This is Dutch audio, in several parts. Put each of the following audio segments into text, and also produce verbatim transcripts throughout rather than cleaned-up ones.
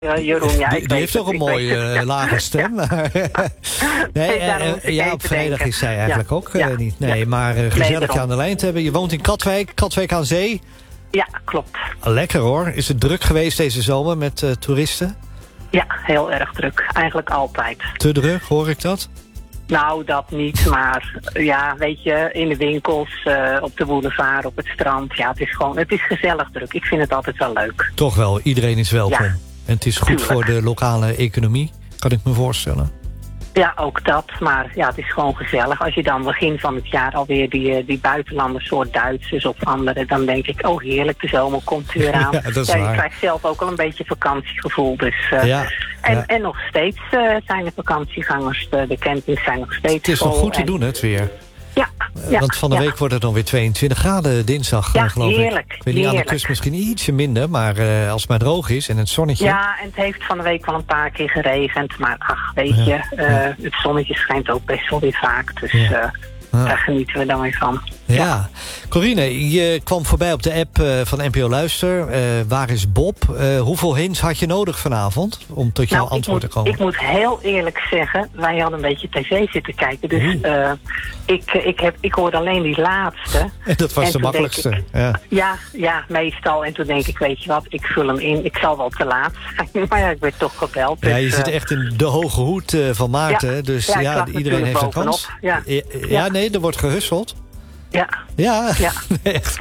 uh, Jeroen. Ja, die ik die heeft toch een mooie uh, lage stem. Ja, nee, uh, uh, ja op vrijdag denken. Is zij eigenlijk ja. ook uh, ja. niet. Nee, ja. maar uh, gezellig nee, je aan de lijn te hebben. Je woont in Katwijk, Katwijk aan Zee. Ja, klopt. Lekker hoor. Is het druk geweest deze zomer met uh, toeristen? Ja, heel erg druk. Eigenlijk altijd. Te druk, hoor ik dat? Nou, dat niet, maar ja, weet je, in de winkels, uh, op de boulevard, op het strand. Ja, het is gewoon, het is gezellig druk. Ik vind het altijd wel leuk. Toch wel, iedereen is welkom. Ja, en het is goed tuurlijk. Voor de lokale economie, kan ik me voorstellen. Ja, ook dat. Maar ja, het is gewoon gezellig. Als je dan begin van het jaar alweer die, die buitenlanders, soort Duitsers of anderen, dan denk ik, oh heerlijk, de zomer komt weer aan. Ja, dat is ja, waar. Je krijgt zelf ook al een beetje vakantiegevoel. Dus, uh, ja, en, ja. en nog steeds uh, zijn de vakantiegangers, de, de campings zijn nog steeds Het is vol. nog goed te en, doen, het weer. Ja, ja, want van de ja. week wordt het dan weer tweeëntwintig graden dinsdag, ja, geloof heerlijk, ik. Ik weet niet, aan de kust misschien ietsje minder, maar uh, als het maar droog is en het zonnetje. Ja, en het heeft van de week wel een paar keer geregend, maar ach, weet ja, je, uh, ja. het zonnetje schijnt ook best wel weer vaak, dus ja. uh, ja. daar genieten we dan weer van. Ja. ja. Corine, je kwam voorbij op de app uh, van N P O Luister. Uh, waar is Bob? Uh, hoeveel hints had je nodig vanavond om tot jouw nou, antwoord moet, te komen? Ik moet heel eerlijk zeggen, wij hadden een beetje tv zitten kijken. Dus uh, ik, ik, heb, ik hoorde alleen die laatste. En dat was en de makkelijkste. Ik, ja. Ja, ja, meestal. En toen denk ik, weet je wat, ik vul hem in. Ik zal wel te laat zijn, maar ja, ik werd toch gebeld. Dus, ja, je uh, zit echt in de hoge hoed uh, van Maarten. Ja, dus ja, ja, iedereen heeft een kans. Ja. Ja, ja, nee, er wordt gehusseld. Ja. Ja, ja. Echt.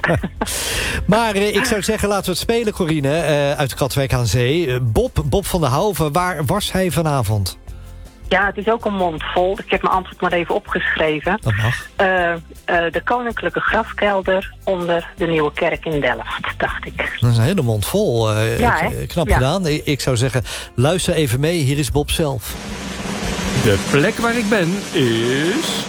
Maar uh, ik zou zeggen, laten we het spelen, Corine, uh, uit Katwijk aan Zee. Uh, Bob, Bob van der Houven, waar was hij vanavond? Ja, het is ook een mond vol. Ik heb mijn antwoord maar even opgeschreven. Dat mag. Uh, uh, de koninklijke grafkelder onder de Nieuwe Kerk in Delft, dacht ik. Dat is een hele mond vol. Uh, ja, knap ja. gedaan. Ik, ik zou zeggen, luister even mee. Hier is Bob zelf. De plek waar ik ben is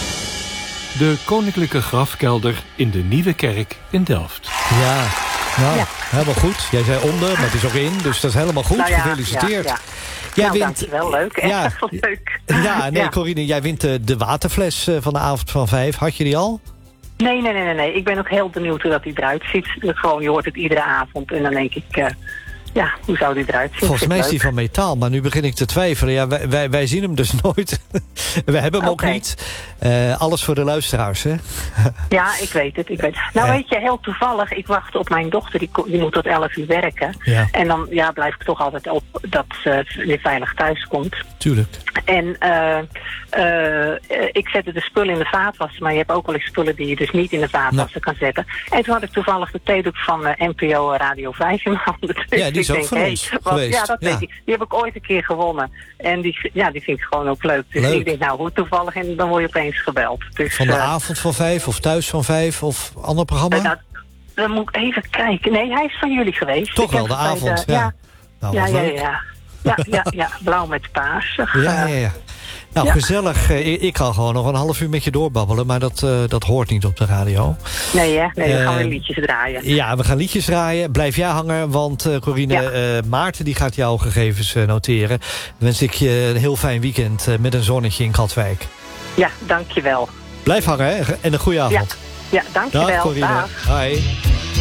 de koninklijke grafkelder in de Nieuwe Kerk in Delft. Ja, nou, ja. helemaal goed. Jij zei onder, maar het is ook in, dus dat is helemaal goed. Nou ja, gefeliciteerd. Ja, ja. Jij nou, wint, dankjewel, leuk. Echt ja, leuk. Ja, nee, ja. Corine, jij wint de, de waterfles van de avond van vijf. Had je die al? Nee, nee, nee, nee, nee. Ik ben ook heel benieuwd hoe dat die eruit ziet. Gewoon, je hoort het iedere avond en dan denk ik, uh, ja, hoe zou die eruit zien? Volgens mij is die van metaal, maar nu begin ik te twijfelen. Ja, wij, wij, wij zien hem dus nooit. We hebben hem okay. ook niet. Uh, alles voor de luisteraars, hè? Ja, ik weet het. Ik weet het. Nou, ja. weet je, heel toevallig, ik wacht op mijn dochter, die, die moet tot elf uur werken. Ja. En dan ja, blijf ik toch altijd op dat ze weer veilig thuis komt. Tuurlijk. En uh, uh, ik zette de spullen in de vaatwasser, maar je hebt ook wel eens spullen die je dus niet in de vaatwasser nou. kan zetten. En toen had ik toevallig de theedoek van uh, N P O Radio vijf in mijn handen. Dus ja, die is ook denk, van hey, ons wat, geweest. Ja, dat ja. weet ik. Die heb ik ooit een keer gewonnen. En die, ja, die vind ik gewoon ook leuk. Dus leuk. ik denk, nou, hoe toevallig, en dan word je opeens gebeld. Dus, van de uh, avond van vijf of thuis van vijf of ander programma? Uh, dat, dan moet ik even kijken. Nee, hij is van jullie geweest. Toch ik wel, de avond, de, ja. Ja, nou, ja, ja, ja, ja, ja, ja, blauw met paars. Ja, ja, ja. Nou, ja. gezellig. Ik, ik kan gewoon nog een half uur met je doorbabbelen, maar dat, uh, dat hoort niet op de radio. Nee, hè? Nee, we uh, gaan weer liedjes draaien. Ja, we gaan liedjes draaien. Blijf jij hangen, want uh, Corine, ja. uh, Maarten die gaat jouw gegevens uh, noteren. Dan wens ik je een heel fijn weekend uh, met een zonnetje in Katwijk. Ja, dankjewel. Blijf hangen, hè? En een goede avond. Ja, ja dankjewel. Dag, Corine. Dag. Hoi.